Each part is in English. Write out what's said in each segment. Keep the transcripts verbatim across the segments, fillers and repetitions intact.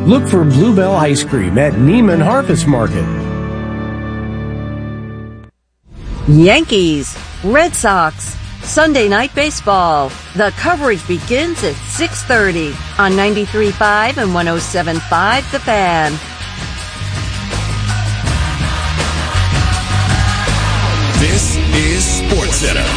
Look for Bluebell Ice Cream at Neiman Harvest Market. Yankees, Red Sox, Sunday Night Baseball. The coverage begins at six thirty on ninety-three point five and one oh seven point five The Fan. This is SportsCenter.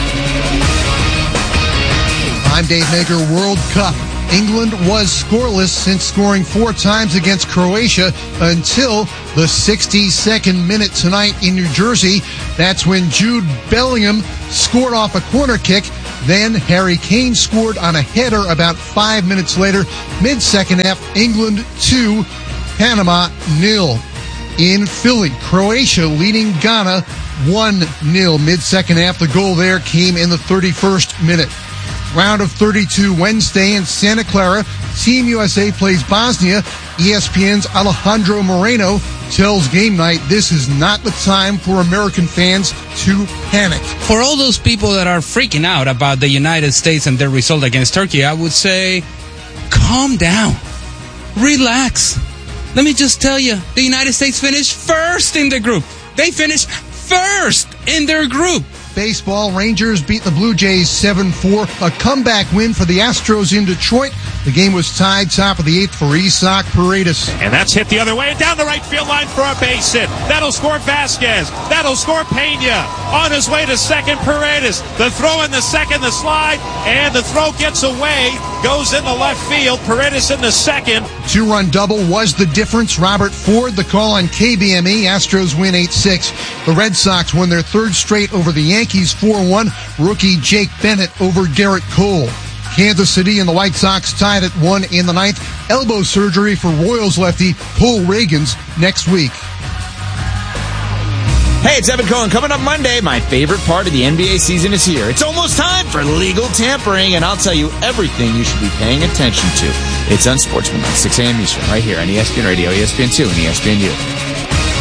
I'm Dave Maker. World Cup. England was scoreless since scoring four times against Croatia until the sixty-second minute tonight in New Jersey. That's when Jude Bellingham scored off a corner kick. Then Harry Kane scored on a header about five minutes later. Mid-second half, England two, Panama nil. In Philly, Croatia leading Ghana one nil. Mid-second half, the goal there came in the thirty-first minute. Round of thirty-two Wednesday in Santa Clara. Team U S A plays Bosnia. E S P N's Alejandro Moreno tells Game Night this is not the time for American fans to panic. For all those people that are freaking out about the United States and their result against Turkey, I would say, calm down. Relax. Let me just tell you, the United States finished first in the group. They finished first in their group. Baseball, Rangers beat the Blue Jays seven four. A comeback win for the Astros in Detroit. The game was tied top of the eighth for Isaac Paredes. And that's hit the other way and down the right field line for a base hit. That'll score Vasquez. That'll score Pena. On his way to second, Paredes. The throw in the second, the slide, and the throw gets away. Goes in the left field. Paredes in the second. Two-run double was the difference. Robert Ford, the call on K B M E. Astros win eight six. The Red Sox won their third straight over the Yankees four one. Rookie Jake Bennett over Garrett Cole. Kansas City and the White Sox tied at one in the ninth. Elbow surgery for Royals lefty Cole Reagans next week. Hey, it's Evan Cohen. Coming up Monday, my favorite part of the N B A season is here. It's almost time for legal tampering, and I'll tell you everything you should be paying attention to. It's Unsportsmanlike, six a.m. Eastern, right here on E S P N Radio, E S P N two, and E S P N U.